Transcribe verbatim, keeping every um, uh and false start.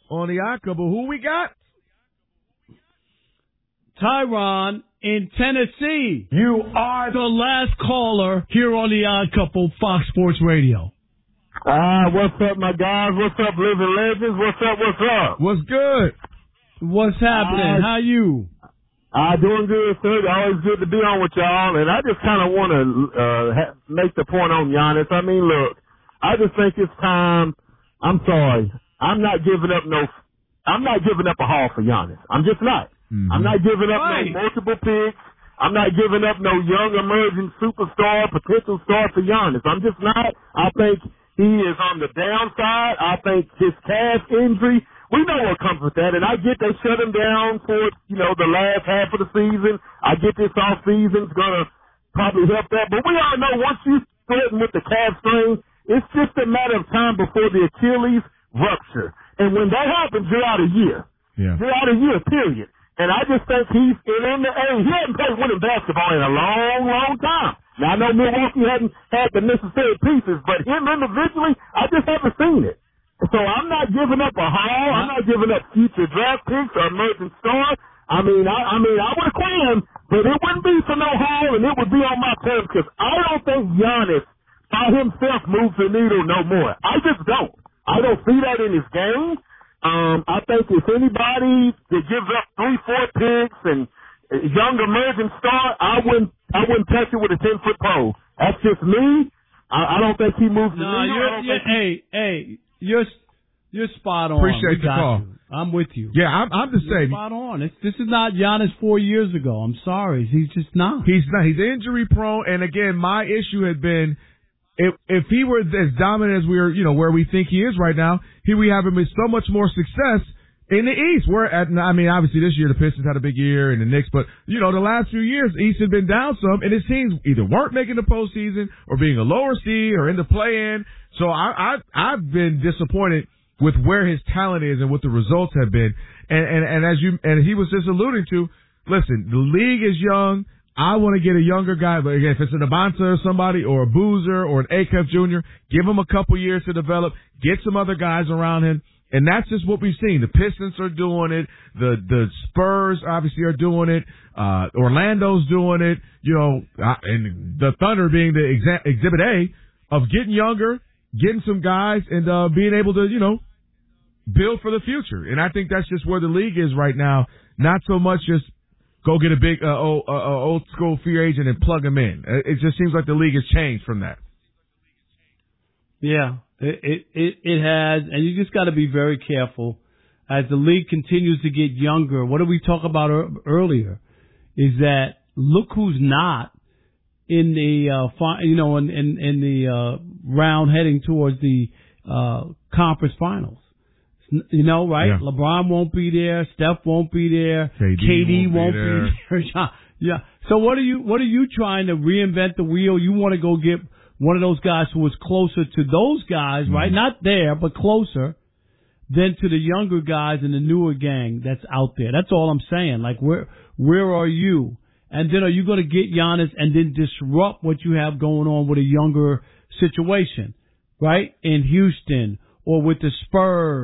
on the Odd Couple. Who we got? Tyron in Tennessee. You are the last caller here on the Odd Couple, Fox Sports Radio. Ah, uh, what's up, my guys? What's up, living legends? What's up? What's up? What's good? What's happening? Uh, How you? Uh, doing good, sir. Always good to be on with y'all. And I just kind of want to uh, ha- make the point on Giannis. I mean, look, I just think it's time. I'm sorry. I'm not giving up no. I'm not giving up a haul for Giannis. I'm just not. Mm-hmm. I'm not giving up right. no multiple picks. I'm not giving up no young emerging superstar, potential star for Giannis. I'm just not. I think he is on the downside. I think his calf injury, we know what comes with that. And I get they shut him down for, you know, the last half of the season. I get this off season's going to probably help that. But we all know once you threaten with the calf strain, it's just a matter of time before the Achilles rupture. And when that happens, you're out a year. Yeah. You're out a year, period. And I just think he's in the A. He hadn't played winning basketball in a long, long time. Now, I know Milwaukee hadn't had the necessary pieces, but him individually, I just haven't seen it. So I'm not giving up a haul. I'm not giving up future draft picks or emerging stars. I mean, I, I mean, I would acquire him, but it wouldn't be for no haul, and it would be on my terms because I don't think Giannis by himself moves the needle no more. I just don't. I don't see that in his game. Um, I think if anybody that gives up three, four picks and young emerging star, I wouldn't, I wouldn't touch it with a ten foot pole. That's just me. I, I don't think he moves the no, needle. You're, you're, hey, hey, you're you're spot on. Appreciate the call. You. I'm with you. Yeah, I'm, I'm the you're same. Spot on. It's, this is not Giannis four years ago. I'm sorry, he's just not. He's not. He's injury prone, and again, my issue had been. If if he were as dominant as we're, you know, where we think he is right now, he would have him with so much more success in the East. Where at, I mean, obviously this year the Pistons had a big year and the Knicks, but you know, the last few years the East had been down some, and his teams either weren't making the postseason or being a lower seed or in the play-in. So I, I I've been disappointed with where his talent is and what the results have been. And and and as you and he was just alluding to, listen, the league is young. I want to get a younger guy, but again, if it's an Abanta or somebody or a Boozer or an Akef Junior, give him a couple years to develop, get some other guys around him, and that's just what we've seen. The Pistons are doing it. The the Spurs obviously are doing it. Uh, Orlando's doing it. You know, uh, and the Thunder being the exa- exhibit A of getting younger, getting some guys, and uh, being able to, you know, build for the future. And I think that's just where the league is right now. Not so much just go get a big uh, old, uh, old school free agent and plug him in. It just seems like the league has changed from that. Yeah, it it it, it has, and you just got to be very careful as the league continues to get younger. What did we talk about er- earlier? Is that look who's not in the uh, fi- you know in in, in the uh, round heading towards the uh, conference finals. You know, right? Yeah. LeBron won't be there. Steph won't be there. K D, K D won't, won't be be there. there. Yeah. So what are you? What are you trying to reinvent the wheel? You want to go get one of those guys who is closer to those guys, right? Mm-hmm. Not there, but closer than to the younger guys and the newer gang that's out there. That's all I'm saying. Like, where where are you? And then are you going to get Giannis and then disrupt what you have going on with a younger situation, right? In Houston or with the Spurs.